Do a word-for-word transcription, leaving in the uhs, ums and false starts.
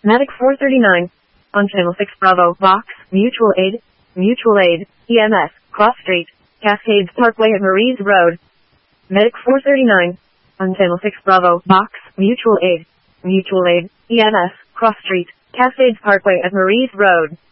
Medic four thirty-nine. On Channel six Bravo, Vox, Mutual Aid, Mutual Aid, E M S, Cross Street, Cascades Parkway at Marie's Road. Medic four thirty-nine. On Channel six Bravo, Vox, Mutual Aid, Mutual Aid, E M S, Cross Street, Cascades Parkway at Marie's Road.